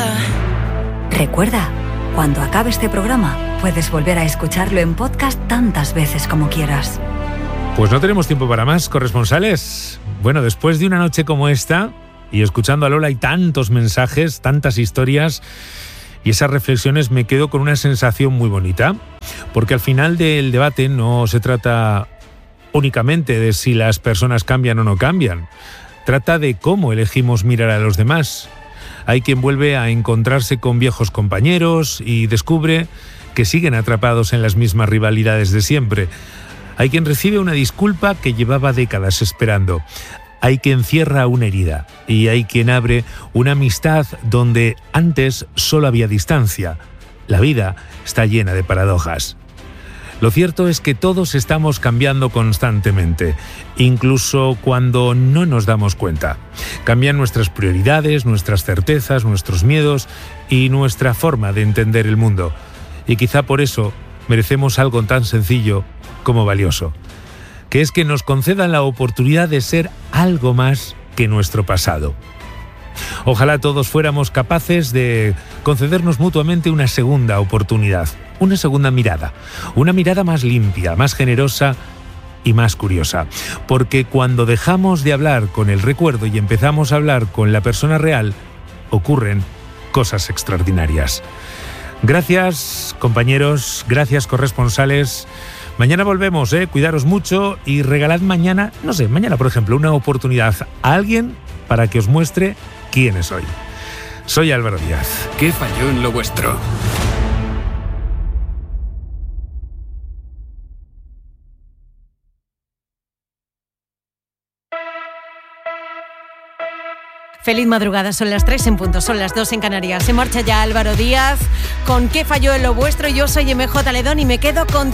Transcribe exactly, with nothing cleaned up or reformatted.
nada. Recuerda, cuando acabe este programa, puedes volver a escucharlo en podcast tantas veces como quieras. Pues no tenemos tiempo para más, corresponsales. Bueno, después de una noche como esta, y escuchando a Lola y tantos mensajes, tantas historias y esas reflexiones, me quedo con una sensación muy bonita, porque al final del debate no se trata únicamente de si las personas cambian o no cambian. Trata de cómo elegimos mirar a los demás. Hay quien vuelve a encontrarse con viejos compañeros y descubre que siguen atrapados en las mismas rivalidades de siempre. Hay quien recibe una disculpa que llevaba décadas esperando. Hay quien cierra una herida y hay quien abre una amistad donde antes solo había distancia. La vida está llena de paradojas. Lo cierto es que todos estamos cambiando constantemente, incluso cuando no nos damos cuenta. Cambian nuestras prioridades, nuestras certezas, nuestros miedos y nuestra forma de entender el mundo. Y quizá por eso merecemos algo tan sencillo como valioso, que es que nos concedan la oportunidad de ser algo más que nuestro pasado. Ojalá todos fuéramos capaces de concedernos mutuamente una segunda oportunidad, una segunda mirada, una mirada más limpia, más generosa y más curiosa. Porque cuando dejamos de hablar con el recuerdo y empezamos a hablar con la persona real, ocurren cosas extraordinarias. Gracias, compañeros, gracias, corresponsales. Mañana volvemos, ¿eh? Cuidaros mucho y regalad mañana, no sé, mañana por ejemplo, una oportunidad a alguien para que os muestre quién es hoy. Soy Álvaro Díaz. ¿Qué falló en lo vuestro? Feliz madrugada, son las tres en punto, son las dos en Canarias. Se marcha ya Álvaro Díaz con ¿Qué falló en lo vuestro? Yo soy M J Ledón y me quedo con